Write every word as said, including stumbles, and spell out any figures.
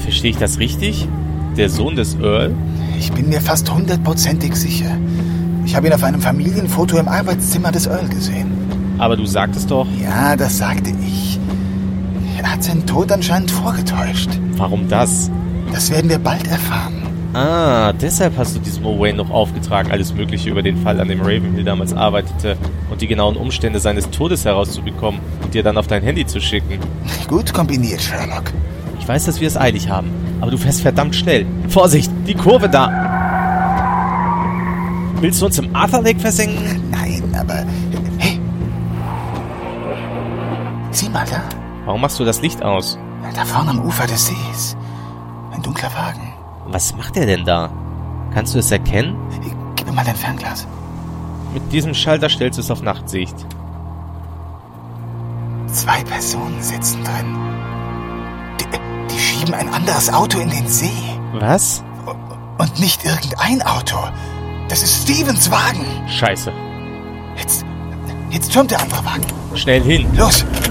Verstehe ich das richtig? Der Sohn des Earl? Ich bin mir fast hundertprozentig sicher. Ich habe ihn auf einem Familienfoto im Arbeitszimmer des Earl gesehen. Aber du sagtest doch... Ja, das sagte ich. Er hat seinen Tod anscheinend vorgetäuscht. Warum das? Das werden wir bald erfahren. Ah, deshalb hast du diesem Owain noch aufgetragen, alles Mögliche über den Fall, an dem Ravenhill damals arbeitete und die genauen Umstände seines Todes herauszubekommen und dir dann auf dein Handy zu schicken. Gut kombiniert, Sherlock. Ich weiß, dass wir es eilig haben, aber du fährst verdammt schnell. Vorsicht, die Kurve da! Willst du uns im Arthur Lake versenken? Nein, aber... Hey! Sieh mal da. Warum machst du das Licht aus? Da vorne am Ufer des Sees. Ein dunkler Wagen. Was macht er denn da? Kannst du es erkennen? Gib mir mal dein Fernglas. Mit diesem Schalter stellst du es auf Nachtsicht. Zwei Personen sitzen drin. Die, die schieben ein anderes Auto in den See. Was? Und nicht irgendein Auto. Das ist Stevens Wagen. Scheiße. Jetzt, jetzt türmt der andere Wagen. Schnell hin. Los!